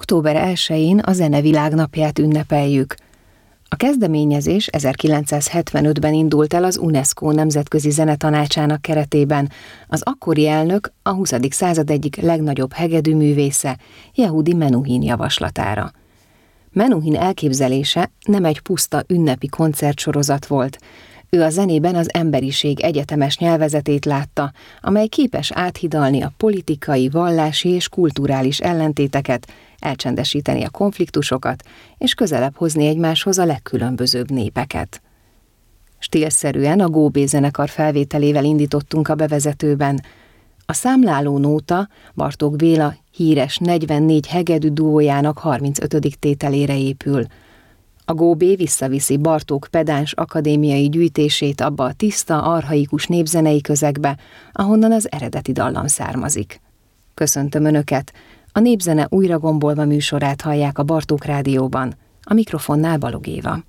Október 1-én a Zene Világnapját ünnepeljük. A kezdeményezés 1975-ben indult el az UNESCO Nemzetközi Zenetanácsának keretében. Az akkori elnök a 20. század egyik legnagyobb hegedűművésze, Yehudi Menuhin javaslatára. Menuhin elképzelése nem egy puszta ünnepi koncertsorozat volt. Ő a zenében az emberiség egyetemes nyelvezetét látta, amely képes áthidalni a politikai, vallási és kulturális ellentéteket, elcsendesíteni a konfliktusokat, és közelebb hozni egymáshoz a legkülönbözőbb népeket. Stílszerűen a Góbé zenekar felvételével indítottunk a bevezetőben. A számláló nóta Bartók Béla híres 44 hegedű duójának 35. tételére épül. A Góbé visszaviszi Bartók pedáns akadémiai gyűjtését abba a tiszta, archaikus népzenei közegbe, ahonnan az eredeti dallam származik. Köszöntöm Önöket! A Népzene újragombolva műsorát hallják a Bartók Rádióban, a mikrofonnál Balog Éva.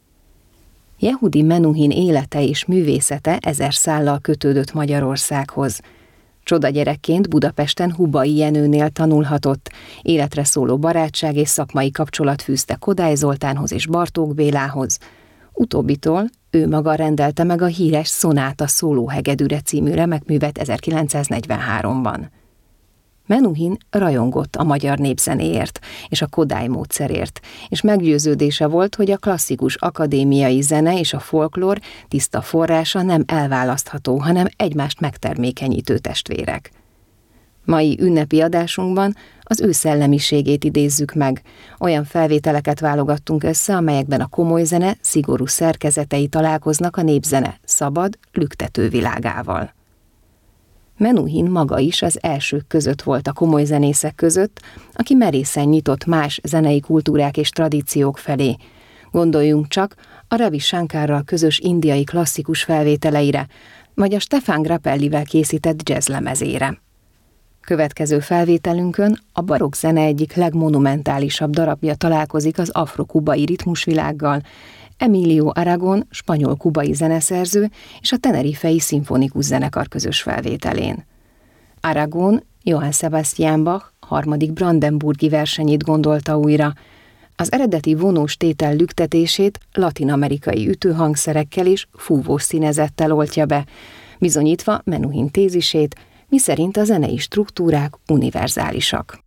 Yehudi Menuhin élete és művészete 1000 szállal kötődött Magyarországhoz. Csodagyerekként Budapesten Hubai Jenőnél tanulhatott, életre szóló barátság és szakmai kapcsolat fűzte Kodály Zoltánhoz és Bartók Bélához. Utóbbitól ő maga rendelte meg a híres Szonáta szólóhegedűre című remekművet 1943-ban. Menuhin rajongott a magyar népzenéért és a Kodály módszerért, és meggyőződése volt, hogy a klasszikus akadémiai zene és a folklór tiszta forrása nem elválasztható, hanem egymást megtermékenyítő testvérek. Mai ünnepi adásunkban az ő szellemiségét idézzük meg, olyan felvételeket válogattunk össze, amelyekben a komoly zene szigorú szerkezetei találkoznak a népzene szabad, lüktető világával. Menuhin maga is az elsők között volt a komoly zenészek között, aki merészen nyitott más zenei kultúrák és tradíciók felé. Gondoljunk csak a Ravi Shankarral közös indiai klasszikus felvételeire, vagy a Stefan Grappellivel készített jazzlemezére. Következő felvételünkön a barokk zene egyik legmonumentálisabb darabja találkozik az afro-kubai ritmusvilággal, Emilio Aragón, spanyol-kubai zeneszerző és a Tenerifei Szimfonikus Zenekar közös felvételén. Aragón Johann Sebastian Bach harmadik brandenburgi versenyét gondolta újra. Az eredeti vonós tétel lüktetését latin-amerikai ütőhangszerekkel és fúvós színezettel oltja be, bizonyítva Menuhin tézisét, miszerint a zenei struktúrák univerzálisak.